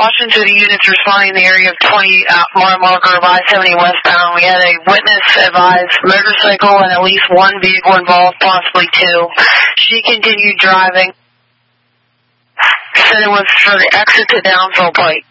Washington units responding in the area of 20 mile marker of I-70 westbound. We had a witness advised motorcycle and at least one vehicle involved, possibly two. She continued driving. Said it was for the exit to Downsville Pike.